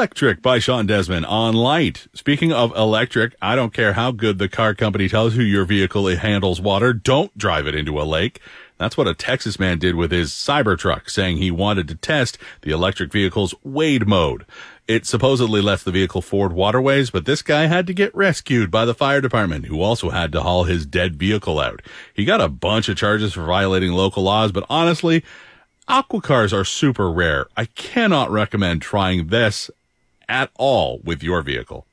Electric by Sean Desmond on Light. Speaking of electric, I don't care how good the car company tells you your vehicle handles water, don't drive it into a lake. That's what a Texas man did with his Cybertruck, saying he wanted to test the electric vehicle's Wade mode. It supposedly left the vehicle ford waterways, but this guy had to get rescued by the fire department, who also had to haul his dead vehicle out. He got a bunch of charges for violating local laws, but honestly, aqua cars are super rare. I cannot recommend trying this at all with your vehicle.